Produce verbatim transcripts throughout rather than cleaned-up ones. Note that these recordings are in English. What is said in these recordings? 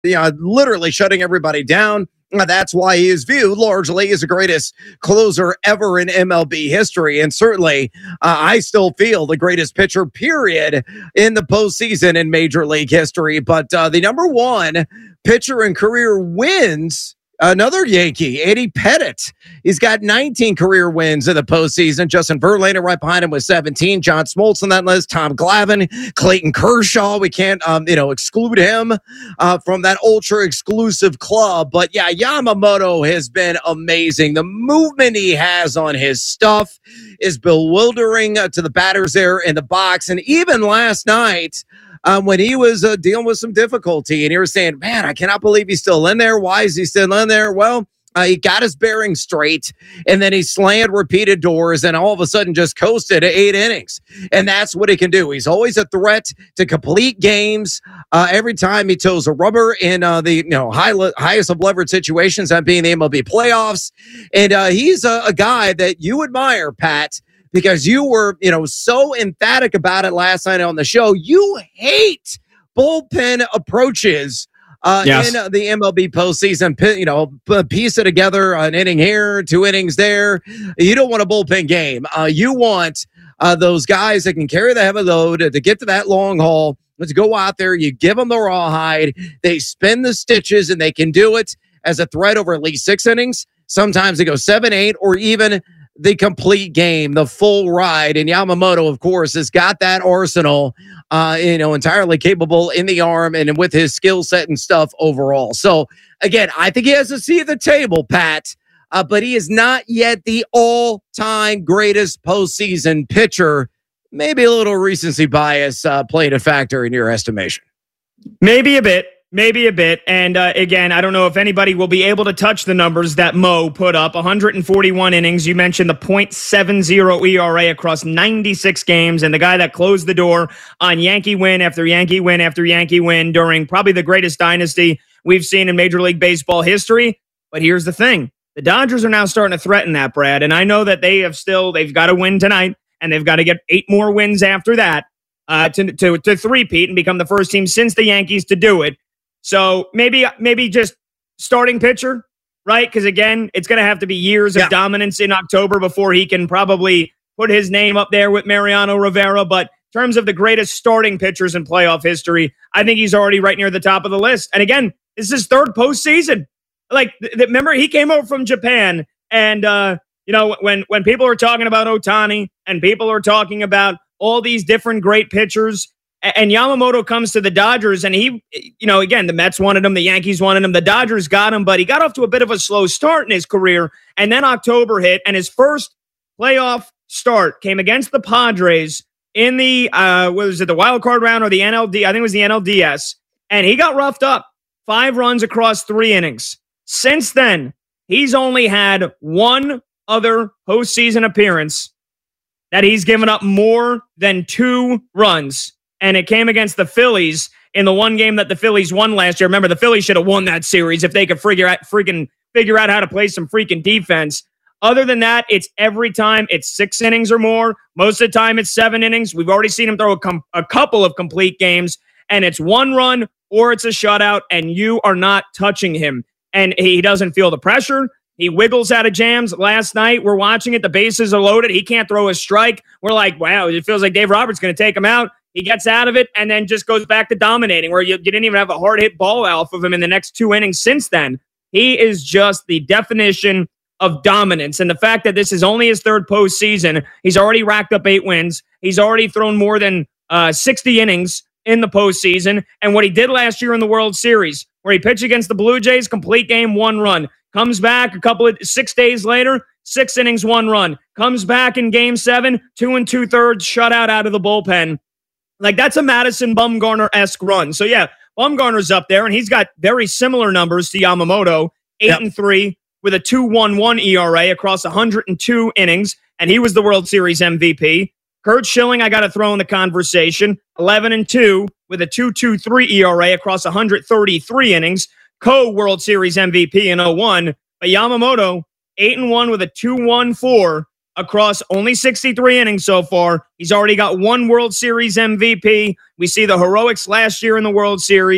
you know, literally shutting everybody down. That's why he is viewed largely as the greatest closer ever in M L B history. And certainly, uh, I still feel the greatest pitcher, period, in the postseason in Major League history. But uh, the number one pitcher in career wins, another Yankee, Eddie Pettit. He's got nineteen career wins in the postseason. Justin Verlander right behind him with seventeen. John Smoltz on that list. Tom Glavine, Clayton Kershaw. We can't, um, you know, exclude him uh, from that ultra exclusive club. But yeah, Yamamoto has been amazing. The movement he has on his stuff is bewildering uh, to the batters there in the box. And even last night, Um, when he was uh, dealing with some difficulty and he was saying, man, I cannot believe he's still in there. Why is he still in there? Well, uh, he got his bearings straight and then he slammed repeated doors and all of a sudden just coasted eight innings. And that's what he can do. He's always a threat to complete games. Uh, every time he toes a rubber in uh, the you know high le- highest of leverage situations, that being the M L B playoffs. And uh, he's a, a guy that you admire, Pat, because you were, you know, so emphatic about it last night on the show. You hate bullpen approaches uh, yes. in uh, the M L B postseason. You know, piece it together, an inning here, two innings there. You don't want a bullpen game. Uh, you want uh, those guys that can carry the heavy load to get to that long haul. Let's go out there. You give them the rawhide. They spin the stitches, and they can do it as a threat over at least six innings. Sometimes they go seven, eight, or even the complete game, the full ride. And Yamamoto, of course, has got that arsenal, uh, you know, entirely capable in the arm and with his skill set and stuff overall. So, again, I think he has a seat at the table, Pat, uh, but he is not yet the all-time greatest postseason pitcher. Maybe a little recency bias uh, played a factor in your estimation. Maybe a bit. Maybe a bit. And uh, again, I don't know if anybody will be able to touch the numbers that Mo put up. one hundred forty-one innings. You mentioned the point seven oh E R A across ninety-six games. And the guy that closed the door on Yankee win after Yankee win after Yankee win during probably the greatest dynasty we've seen in Major League Baseball history. But here's the thing. The Dodgers are now starting to threaten that, Brad. And I know that they have still, they've got to win tonight. And they've got to get eight more wins after that uh, to, to, to three-peat and become the first team since the Yankees to do it. So maybe maybe just starting pitcher, right? Because, again, it's going to have to be years of yeah. dominance in October before he can probably put his name up there with Mariano Rivera. But in terms of the greatest starting pitchers in playoff history, I think he's already right near the top of the list. And, again, this is his third postseason. Like, th- th- remember, he came over from Japan. And, uh, you know, when, when people are talking about Ohtani and people are talking about all these different great pitchers, and Yamamoto comes to the Dodgers, and he, you know, again, the Mets wanted him, the Yankees wanted him, the Dodgers got him, but he got off to a bit of a slow start in his career, and then October hit, and his first playoff start came against the Padres in the, uh, what was it, the wild card round or the N L D? I think it was the N L D S, and he got roughed up. Five runs across three innings. Since then, he's only had one other postseason appearance that he's given up more than two runs. And it came against the Phillies in the one game that the Phillies won last year. Remember, the Phillies should have won that series if they could figure out freaking figure out how to play some freaking defense. Other than that, it's every time it's six innings or more. Most of the time, it's seven innings. We've already seen him throw a, com- a couple of complete games, and it's one run or it's a shutout, and you are not touching him. And he doesn't feel the pressure. He wiggles out of jams. Last night, we're watching it. The bases are loaded. He can't throw a strike. We're like, wow, it feels like Dave Roberts is going to take him out. He gets out of it and then just goes back to dominating, where you, you didn't even have a hard hit ball off of him in the next two innings since then. He is just the definition of dominance. And the fact that this is only his third postseason, he's already racked up eight wins. He's already thrown more than uh, sixty innings in the postseason. And what he did last year in the World Series, where he pitched against the Blue Jays, complete game, one run. Comes back a couple of six days later, six innings, one run. Comes back in game seven, two and two thirds, shutout out of the bullpen. Like, that's a Madison Bumgarner-esque run. So, yeah, Bumgarner's up there, and he's got very similar numbers to Yamamoto, eight yep. and three with a two point one one E R A across one hundred two innings, and he was the World Series M V P. Curt Schilling, I got to throw in the conversation, eleven and two with a two point two three E R A across one hundred thirty-three innings, co-World Series M V P in oh one. But Yamamoto, eight and one with a two point one four across only sixty-three innings so far. He's already got one World Series M V P. We see the heroics last year in the World Series.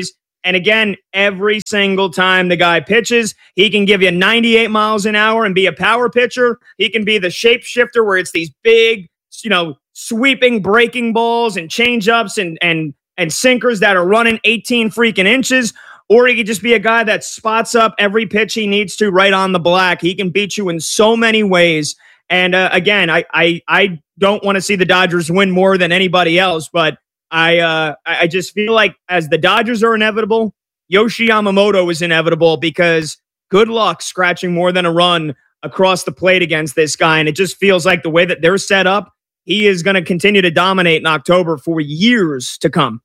And again, every single time the guy pitches, he can give you ninety-eight miles an hour and be a power pitcher. He can be the shapeshifter where it's these big, you know, sweeping breaking balls and changeups and and and sinkers that are running eighteen freaking inches. Or he could just be a guy that spots up every pitch he needs to right on the black. He can beat you in so many ways. And uh, again, I I I don't want to see the Dodgers win more than anybody else, but I uh, I just feel like as the Dodgers are inevitable, Yoshi Yamamoto is inevitable because good luck scratching more than a run across the plate against this guy. And it just feels like the way that they're set up, he is going to continue to dominate in October for years to come.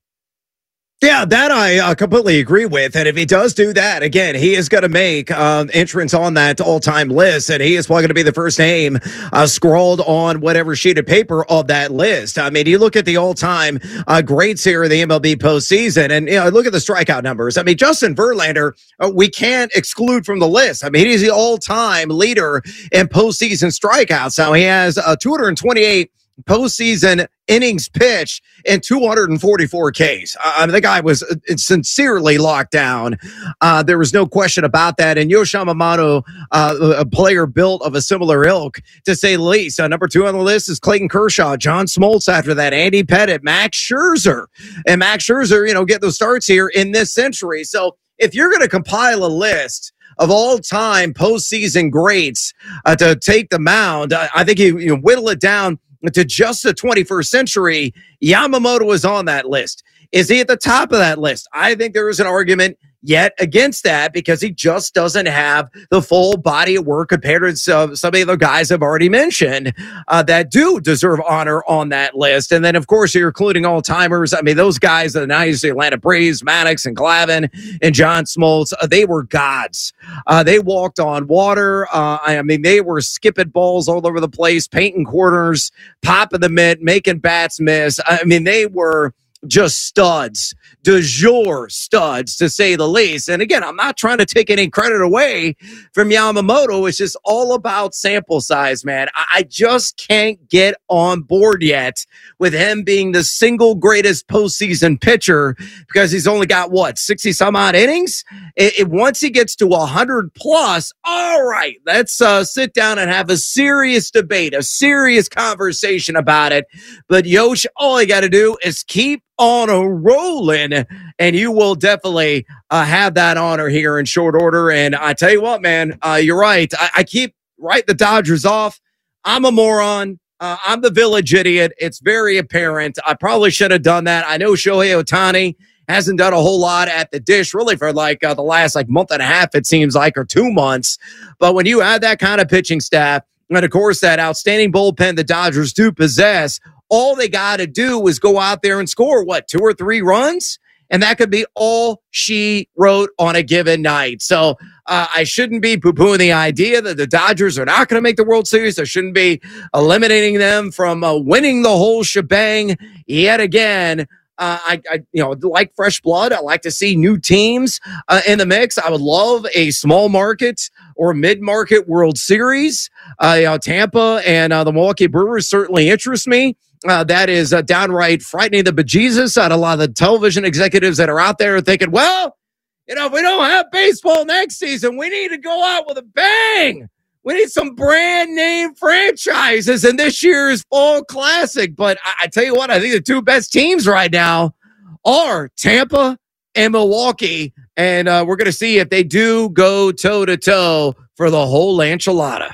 Yeah, that I uh, completely agree with. And if he does do that, again, he is going to make um, entrance on that all-time list, and he is probably going to be the first name uh, scrawled on whatever sheet of paper of that list. I mean, you look at the all-time uh, greats here in the M L B postseason, and you know, look at the strikeout numbers. I mean, Justin Verlander, uh, we can't exclude from the list. I mean, he's the all-time leader in postseason strikeouts. Now, he has uh, two hundred twenty-eight postseason innings pitched in two hundred forty-four Ks. I mean, the guy was sincerely locked down. Uh, there was no question about that. And Yoshi Yamamoto, uh, a player built of a similar ilk, to say the least. Uh, number two on the list is Clayton Kershaw, John Smoltz after that, Andy Pettitte, Max Scherzer. And Max Scherzer, you know, get those starts here in this century. So if you're going to compile a list of all-time postseason greats uh, to take the mound, I, I think you, you whittle it down to just the twenty-first century. Yamamoto is on that list. Is he at the top of that list? I think there is an argument yet against that because he just doesn't have the full body of work compared to some, some of the other guys I've already mentioned uh, that do deserve honor on that list. And then, of course, you're including all-timers. I mean, those guys, the nineties, the Atlanta Braves, Maddox and Glavine and John Smoltz, uh, they were gods. Uh, they walked on water. Uh, I mean, they were skipping balls all over the place, painting corners, popping the mitt, making bats miss. I mean, they were just studs, de jour studs, to say the least. And again, I'm not trying to take any credit away from Yamamoto. It's just all about sample size, man. I, I just can't get on board yet with him being the single greatest postseason pitcher because he's only got, what, sixty some odd innings? It, it, once he gets to one hundred plus, all right, let's uh, sit down and have a serious debate, a serious conversation about it. But Yosh, all you got to do is keep on a rolling, and you will definitely uh, have that honor here in short order. And I tell you what, man, uh, you're right. I, I keep writing the Dodgers off. I'm a moron. Uh, I'm the village idiot. It's very apparent. I probably should have done that. I know Shohei Ohtani hasn't done a whole lot at the dish really for like uh, the last like month and a half, it seems like, or two months. But when you add that kind of pitching staff, and of course that outstanding bullpen the Dodgers do possess, all they got to do is go out there and score, what, two or three runs? And that could be all she wrote on a given night. So uh, I shouldn't be poo-pooing the idea that the Dodgers are not going to make the World Series. I shouldn't be eliminating them from uh, winning the whole shebang yet again. Uh, I, I, you know, like fresh blood. I like to see new teams uh, in the mix. I would love a small market or mid-market World Series. Uh, you know, Tampa and uh, the Milwaukee Brewers certainly interest me. Uh, that is uh, downright frightening the bejesus out of a lot of the television executives that are out there thinking, well, you know, if we don't have baseball next season, we need to go out with a bang. We need some brand name franchises in this year's Fall Classic. But I, I tell you what, I think the two best teams right now are Tampa and Milwaukee. And uh, we're going to see if they do go toe-to-toe for the whole enchilada.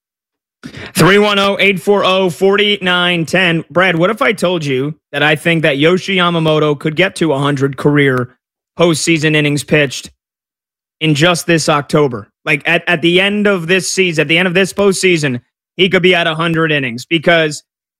three one zero, eight four zero, four nine one zero. Brad, what if I told you that I think that Yoshi Yamamoto could get to one hundred career postseason innings pitched in just this October? Like at, at the end of this season, at the end of this postseason, he could be at one hundred innings because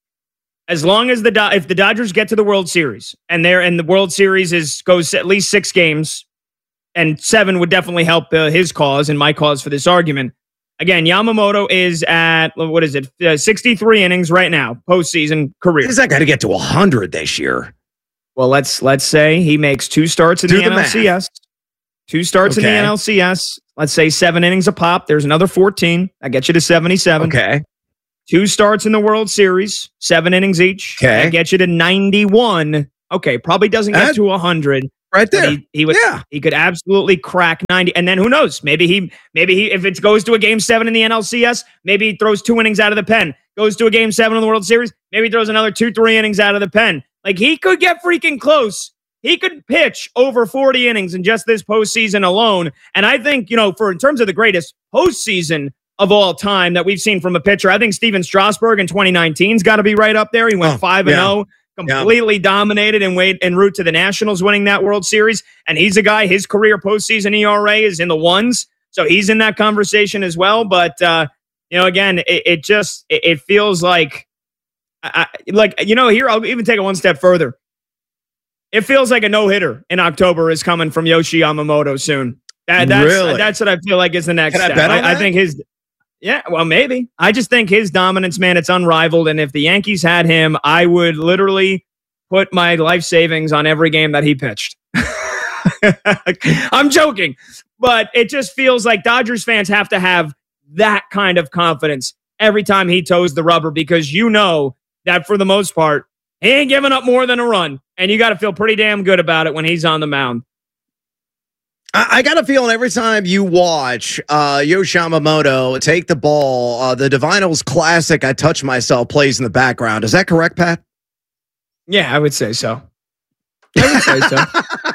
as long as the Do- if the Dodgers get to the World Series and they're and the World Series is goes at least six games, and seven would definitely help uh, his cause and my cause for this argument. Again, Yamamoto is at, what is it, uh, sixty-three innings right now, postseason career. He's not going to get to one hundred this year. Well, let's let's say he makes two starts in Do the, the N L C S. Math. Two starts okay. in the N L C S. Let's say seven innings a pop. There's another fourteen. That gets you to seventy-seven. Okay. Two starts in the World Series, seven innings each. Okay. That gets you to ninety-one. Okay, probably doesn't get uh, to one hundred. Right there. He, he would yeah. he could absolutely crack ninety. And then who knows? Maybe he maybe he if it goes to a game seven in the N L C S, maybe he throws two innings out of the pen. Goes to a game seven in the World Series, maybe he throws another two, three innings out of the pen. Like he could get freaking close. He could pitch over forty innings in just this postseason alone. And I think, you know, for in terms of the greatest postseason of all time that we've seen from a pitcher, I think Steven Strasburg in twenty nineteen's got to be right up there. He went five and oh. Completely yeah. dominated and wait en route to the Nationals winning that World Series. And he's a guy, his career postseason E R A is in the ones. So he's in that conversation as well. But, uh, you know, again, it, it just, it, it feels like, I, like, you know, here, I'll even take it one step further. It feels like a no-hitter in October is coming from Yoshi Yamamoto soon. That, that's, really? that's what I feel like is the next Can step. I, bet on I, I that? think his... Yeah, well, maybe. I just think his dominance, man, it's unrivaled. And if the Yankees had him, I would literally put my life savings on every game that he pitched. I'm joking, but it just feels like Dodgers fans have to have that kind of confidence every time he toes the rubber, because you know that for the most part, he ain't giving up more than a run. And you got to feel pretty damn good about it when he's on the mound. I got a feeling every time you watch uh, Yoshi Yamamoto take the ball, uh, the Divinyls classic "I Touch Myself" plays in the background. Is that correct, Pat? Yeah, I would say so. I would say so.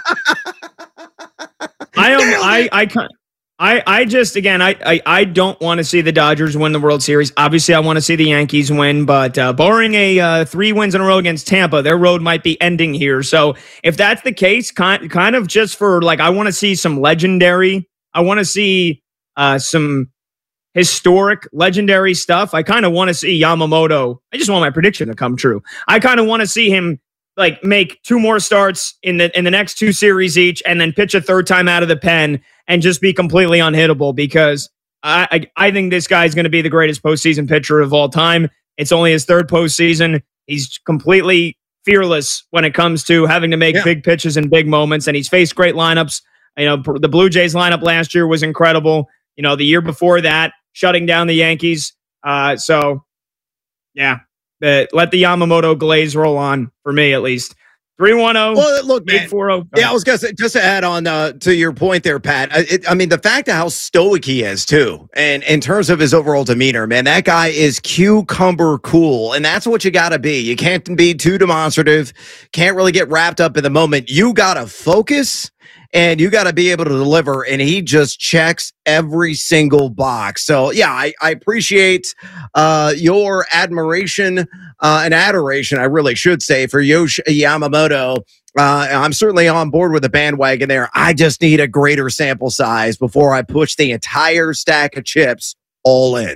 I am. I. I. I. I just again. I. I, I don't want to see the Dodgers win the World Series. Obviously, I want to see the Yankees win. But uh, barring a uh, three wins in a row against Tampa, their road might be ending here. So if that's the case, kind kind of just for like, I want to see some legendary. I want to see uh, some historic, legendary stuff. I kind of want to see Yamamoto. I just want my prediction to come true. I kind of want to see him like make two more starts in the in the next two series each, and then pitch a third time out of the pen and just be completely unhittable, because I I, I think this guy's going to be the greatest postseason pitcher of all time. It's only his third postseason. He's completely fearless when it comes to having to make yeah. big pitches in big moments, and he's faced great lineups. You know, the Blue Jays lineup last year was incredible. You know, the year before that, shutting down the Yankees. Uh, so, yeah, uh, let the Yamamoto glaze roll on for me, at least. three one zero. Well, look, man. eight four zero. Yeah, I was going to say, just to add on uh, to your point there, Pat. I, it, I mean, the fact of how stoic he is, too, and in terms of his overall demeanor, man, that guy is cucumber cool, and that's what you got to be. You can't be too demonstrative, can't really get wrapped up in the moment. You got to focus, and you got to be able to deliver, and he just checks every single box. So, yeah, I, I appreciate uh, your admiration uh, and adoration, I really should say, for Yoshi Yamamoto. Uh, I'm certainly on board with the bandwagon there. I just need a greater sample size before I push the entire stack of chips all in.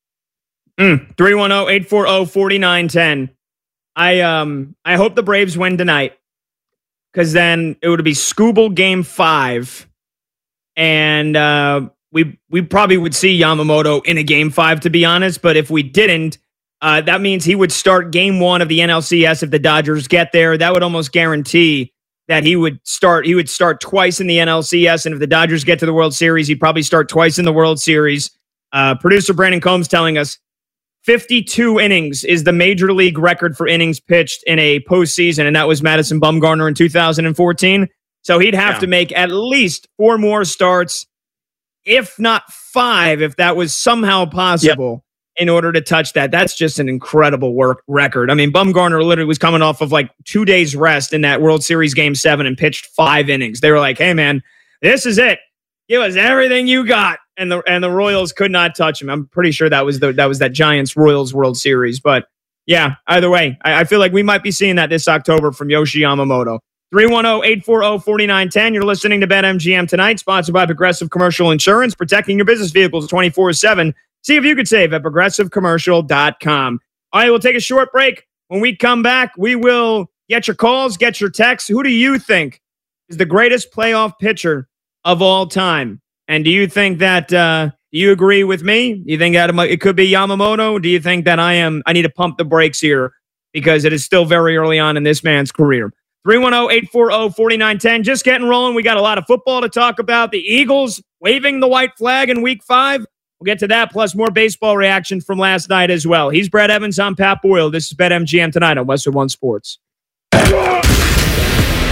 Mm, three one zero, eight four zero, four nine one zero. I, um, I hope the Braves win tonight, because then it would be Scooble game five. And uh, we we probably would see Yamamoto in a game five, to be honest. But if we didn't, uh, that means he would start game one of the N L C S if the Dodgers get there. That would almost guarantee that he would start. He would start twice in the N L C S. And if the Dodgers get to the World Series, he'd probably start twice in the World Series. Uh, producer Brandon Combs telling us fifty-two innings is the major league record for innings pitched in a postseason, and that was Madison Bumgarner in two thousand fourteen. So he'd have yeah. to make at least four more starts, if not five, if that was somehow possible, yep. in order to touch that. That's just an incredible work record. I mean, Bumgarner literally was coming off of like two days rest in that World Series game seven and pitched five innings. They were like, hey, man, this is it. Give us everything you got. And the and the Royals could not touch him. I'm pretty sure that was the that was that Giants Royals World Series. But yeah, either way, I, I feel like we might be seeing that this October from Yoshi Yamamoto. three one zero, eight four zero, four nine one zero. You're listening to BetMGM tonight, sponsored by Progressive Commercial Insurance, protecting your business vehicles twenty-four seven. See if you could save at progressive commercial dot com. All right, we'll take a short break. When we come back, we will get your calls, get your texts. Who do you think is the greatest playoff pitcher of all time? And do you think that, uh, do you agree with me? Do you think that it could be Yamamoto? Do you think that I am, I need to pump the brakes here because it is still very early on in this man's career? three one zero, eight four zero, four nine one zero. Just getting rolling. We got a lot of football to talk about. The Eagles waving the white flag in week five. We'll get to that, plus more baseball reaction from last night as well. He's Brett Evans. I'm Pat Boyle. This is BetMGM tonight on Westwood One Sports.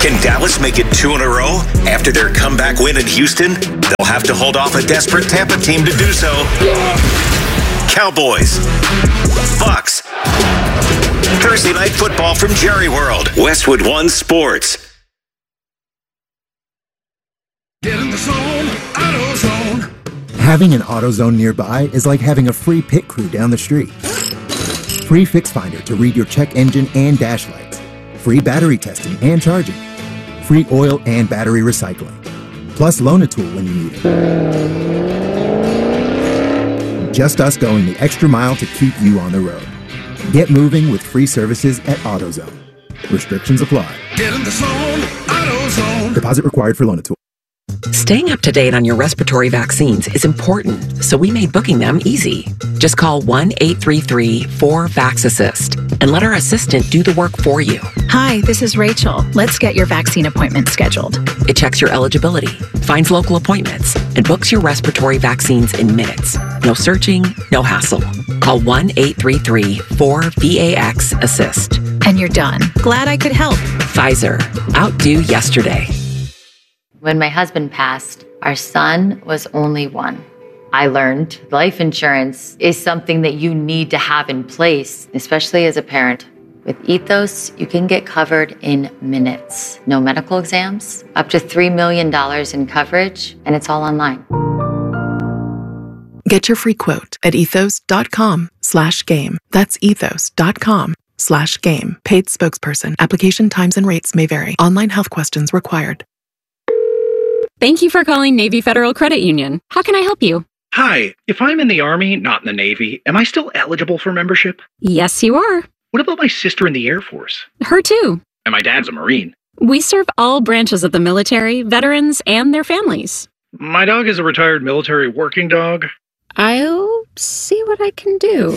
Can Dallas make it two in a row after their comeback win in Houston? They'll have to hold off a desperate Tampa team to do so. Cowboys. Bucks. Thursday Night Football from Jerry World. Westwood One Sports. Get in the zone, AutoZone. Having an AutoZone nearby is like having a free pit crew down the street. Free Fix Finder to read your check engine and dash lights. Free battery testing and charging. Free oil and battery recycling. Plus loan a tool when you need it. Just us going the extra mile to keep you on the road. Get moving with free services at AutoZone. Restrictions apply. Get in the zone, AutoZone. Deposit required for loan a tool. Staying up to date on your respiratory vaccines is important, so we made booking them easy. Just call one eight three three four VAX-ASSIST and let our assistant do the work for you. Hi, this is Rachel. Let's get your vaccine appointment scheduled. It checks your eligibility, finds local appointments, and books your respiratory vaccines in minutes. No searching, no hassle. Call one eight three three four VAX-ASSIST. And you're done. Glad I could help. Pfizer. Outdo yesterday. When my husband passed, our son was only one. I learned life insurance is something that you need to have in place, especially as a parent. With Ethos, you can get covered in minutes. No medical exams, up to three million dollars in coverage, and it's all online. Get your free quote at ethos.com slash game. That's ethos.com slash game. Paid spokesperson. Application times and rates may vary. Online health questions required. Thank you for calling Navy Federal Credit Union. How can I help you? Hi, if I'm in the Army, not in the Navy, am I still eligible for membership? Yes, you are. What about my sister in the Air Force? Her too. And my dad's a Marine. We serve all branches of the military, veterans, and their families. My dog is a retired military working dog. I'll see what I can do.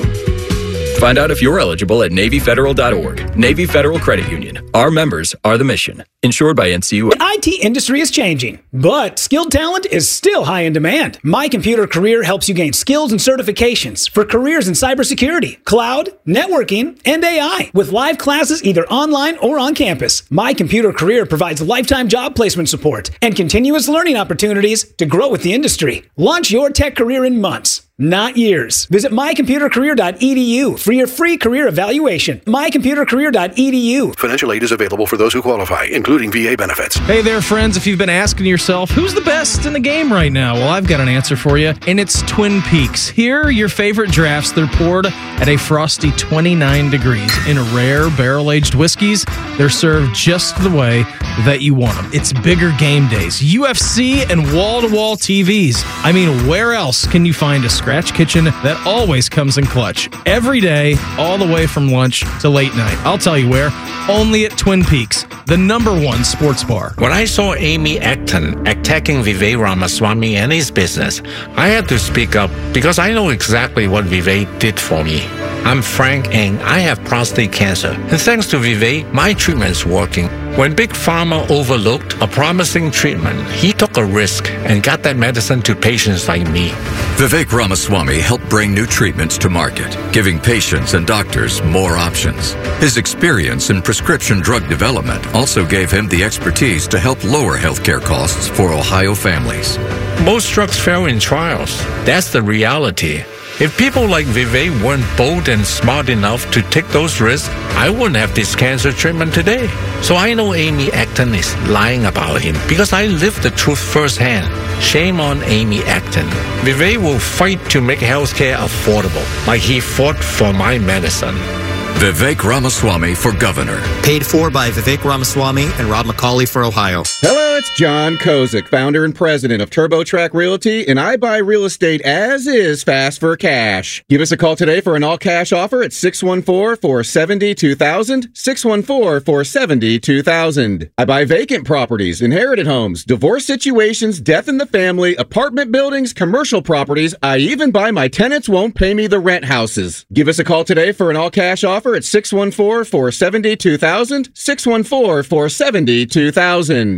Find out if you're eligible at Navy Federal dot org. Navy Federal Credit Union. Our members are the mission. Insured by N C U A. The I T industry is changing, but skilled talent is still high in demand. My Computer Career helps you gain skills and certifications for careers in cybersecurity, cloud, networking, and A I. With live classes either online or on campus, My Computer Career provides lifetime job placement support and continuous learning opportunities to grow with the industry. Launch your tech career in months, not years. Visit my computer career dot e d u for your free career evaluation. my computer career dot e d u. Financial aid is available for those who qualify, including V A benefits. Hey there, friends. If you've been asking yourself, who's the best in the game right now? Well, I've got an answer for you, and it's Twin Peaks. Here are your favorite drafts. They're poured at a frosty twenty-nine degrees in rare barrel-aged whiskeys. They're served just the way that you want them. It's bigger game days, U F C, and wall-to-wall T Vs. I mean, where else can you find a scratch kitchen that always comes in clutch? Every day, all the way from lunch to late night. I'll tell you where. Only at Twin Peaks, the number one sports bar. When I saw Amy Acton attacking Vivek Ramaswamy and his business, I had to speak up because I know exactly what Vivek did for me. I'm Frank and I have prostate cancer. And thanks to Vivek, my treatment's working. When Big Pharma overlooked a promising treatment, he took a risk and got that medicine to patients like me. Vivek Ramaswamy helped bring new treatments to market, giving patients and doctors more options. His experience in prescription drug development also gave him the expertise to help lower healthcare costs for Ohio families. Most drugs fail in trials. That's the reality. If people like Vivek weren't bold and smart enough to take those risks, I wouldn't have this cancer treatment today. So I know Amy Acton is lying about him because I lived the truth firsthand. Shame on Amy Acton. Vivek will fight to make healthcare affordable, like he fought for my medicine. Vivek Ramaswamy for governor. Paid for by Vivek Ramaswamy and Rob McCauley for Ohio. Hello, it's John Kozik, founder and president of TurboTrack Realty, and I buy real estate as is fast for cash. Give us a call today for an all-cash offer at six one four, four seven zero, two thousand, six one four, four seven zero, two thousand. I buy vacant properties, inherited homes, divorce situations, death in the family, apartment buildings, commercial properties. I even buy my tenants won't pay me the rent houses. Give us a call today for an all-cash offer at six one four, four seven zero, two thousand, six one four, four seven zero, two thousand. The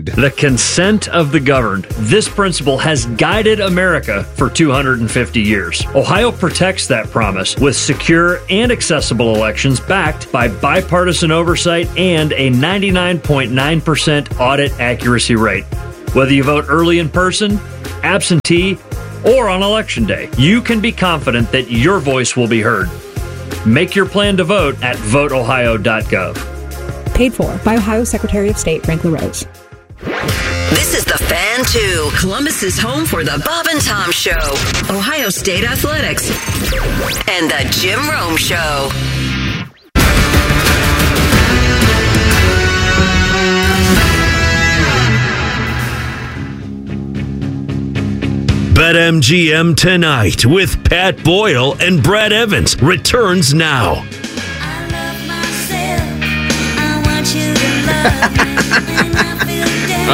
consent of the governed. This principle has guided America for two hundred fifty years. Ohio protects that promise with secure and accessible elections backed by bipartisan oversight and a ninety-nine point nine percent audit accuracy rate. Whether you vote early in person, absentee, or on Election Day, you can be confident that your voice will be heard. Make your plan to vote at vote ohio dot gov. Paid for by Ohio Secretary of State Frank LaRose. This is The Fan two, Columbus's home for the Bob and Tom Show, Ohio State Athletics, and the Jim Rome Show. BetMGM Tonight with Pat Boyle and Brad Evans returns now. I love myself. I want you to love me.